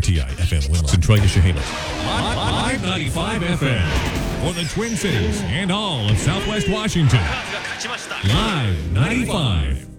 KTI FM Winlock, Centralia, Chehalis. Live 95 FM for the Twin Cities and all of Southwest Washington. Live 95.